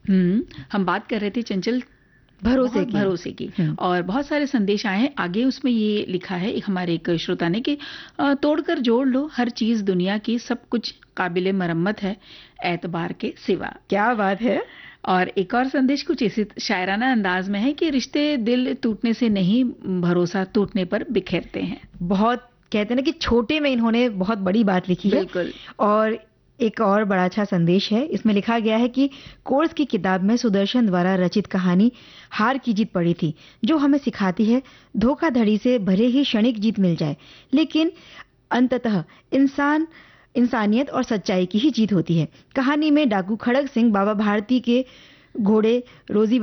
हम बात कर रहे थे चंचल भरोसे की। और बहुत सारे संदेश आए हैं। आगे उसमें ये लिखा है हमारे एक श्रोता ने कि तोड़कर जोड़ लो हर चीज दुनिया की, सब कुछ काबिले मरम्मत है एतबार के सिवा। क्या बात है। और एक और संदेश कुछ इसी शायराना अंदाज में है कि रिश्ते दिल टूटने से नहीं, भरोसा टूटने पर बिखरते हैं। बहुत कहते हैं ना कि छोटे में इन्होंने बहुत बड़ी बात लिखी है। बिल्कुल। और एक और बड़ा अच्छा संदेश है, इसमें लिखा गया है कि कोर्स की किताब में सुदर्शन द्वारा रचित कहानी हार की जीत पड़ी थी, जो हमें सिखाती है धोखाधड़ी से भले ही क्षणिक जीत मिल जाए, लेकिन अंततः इंसानियत और सच्चाई की ही जीत होती है। कहानी में डाकू खड़ग सिंह बाबा भारती के घोड़े रोजी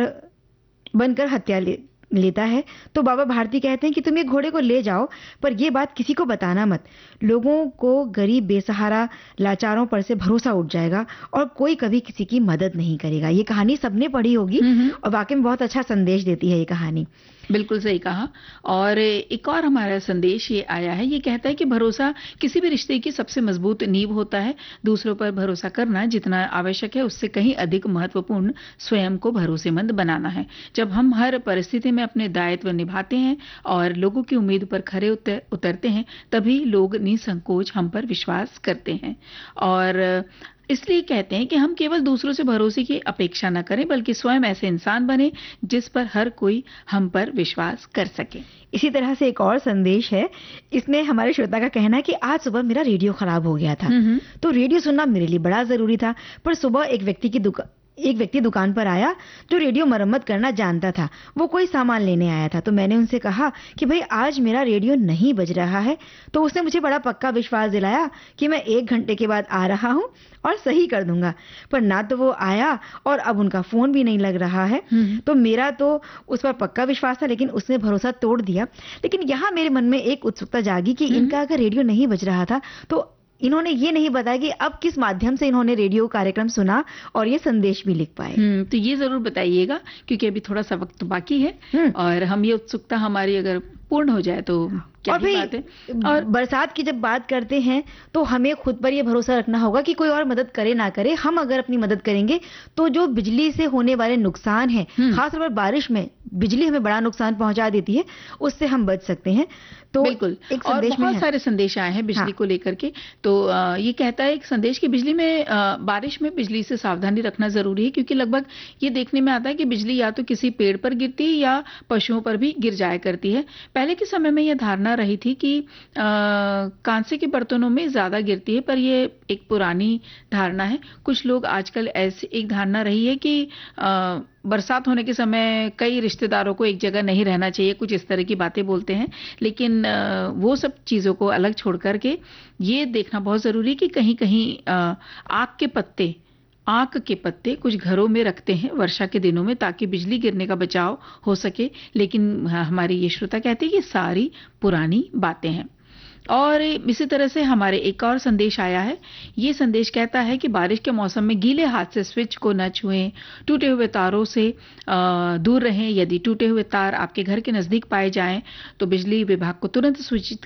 बनकर हत्या लेता है, तो बाबा भारती कहते हैं कि तुम ये घोड़े को ले जाओ, पर यह बात किसी को बताना मत। लोगों को गरीब बेसहारा लाचारों पर से भरोसा उठ जाएगा और कोई कभी किसी की मदद नहीं करेगा। ये कहानी सबने पढ़ी होगी और वाकई में बहुत अच्छा संदेश देती है ये कहानी। बिल्कुल सही कहा। और एक और हमारा संदेश ये आया है, ये कहता है कि भरोसा किसी भी रिश्ते की सबसे मजबूत नींव होता है। दूसरों पर भरोसा करना जितना आवश्यक है, उससे कहीं अधिक महत्वपूर्ण स्वयं को भरोसेमंद बनाना है। जब हम हर परिस्थिति में अपने दायित्व निभाते हैं और लोगों की उम्मीद पर खरे उतरते हैं, तभी लोग निसंकोच हम पर विश्वास करते हैं। और इसलिए कहते हैं कि हम केवल दूसरों से भरोसे की अपेक्षा न करें, बल्कि स्वयं ऐसे इंसान बने जिस पर हर कोई हम पर विश्वास कर सके। इसी तरह से एक और संदेश है, इसमें हमारे श्रोता का कहना है कि आज सुबह मेरा रेडियो खराब हो गया था, तो रेडियो सुनना मेरे लिए बड़ा जरूरी था, पर सुबह एक व्यक्ति दुकान पर आया जो रेडियो मरम्मत करना जानता था। वो कोई सामान लेने आया था, तो मैंने उनसे कहा कि भाई आज मेरा रेडियो नहीं बज रहा है, तो उसने मुझे बड़ा पक्का विश्वास दिलाया कि मैं 1 घंटे के बाद आ रहा हूं और सही कर दूंगा। पर ना तो वो आया और अब उनका फोन भी नहीं लग रहा है। तो मेरा तो उस पर पक्का विश्वास था, लेकिन उसने भरोसा तोड़ दिया। लेकिन यहाँ मेरे मन में एक उत्सुकता जागी कि इनका अगर रेडियो नहीं बज रहा था, तो इन्होंने ये नहीं बताया कि अब किस माध्यम से इन्होंने रेडियो कार्यक्रम सुना और ये संदेश भी लिख पाए। तो ये जरूर बताइएगा, क्योंकि अभी थोड़ा सा वक्त बाकी है और हम ये उत्सुकता हमारी अगर पूर्ण हो जाए तो क्या ही बात है। और बरसात की जब बात करते हैं तो हमें खुद पर यह भरोसा रखना होगा कि कोई और मदद करे ना करे, हम अगर अपनी मदद करेंगे तो जो बिजली से होने वाले नुकसान हैं, खासतौर पर बारिश में बिजली हमें बड़ा नुकसान पहुंचा देती है, उससे हम बच सकते हैं। तो बिल्कुल। एक और बहुत सारे संदेश आए हैं बिजली को लेकर के। तो ये कहता है एक संदेश कि बिजली में बारिश में बिजली से सावधानी रखना जरूरी है, क्योंकि लगभग ये देखने में आता है कि बिजली या तो किसी पेड़ पर गिरती है या पशुओं पर भी गिर जाया करती है। पहले के समय में यह धारणा रही थी कि कांसे के बर्तनों में ज्यादा गिरती है, पर यह एक पुरानी धारणा है। कुछ लोग आजकल ऐसी एक धारणा रही है कि बरसात होने के समय कई रिश्तेदारों को एक जगह नहीं रहना चाहिए, कुछ इस तरह की बातें बोलते हैं। लेकिन वो सब चीजों को अलग छोड़ करके ये देखना बहुत जरूरी है कि कहीं कहीं आक के पत्ते कुछ घरों में रखते हैं वर्षा के दिनों में, ताकि बिजली गिरने का बचाव हो सके। लेकिन हमारी ये श्रोता कहते हैं कि सारी पुरानी बातें हैं। और इसी तरह से हमारे एक और संदेश आया है। ये संदेश कहता है कि बारिश के मौसम में गीले हाथ से स्विच को न छुएं, टूटे हुए तारों से दूर रहें। यदि टूटे हुए तार आपके घर के नजदीक पाए जाएं तो बिजली विभाग को तुरंत सूचित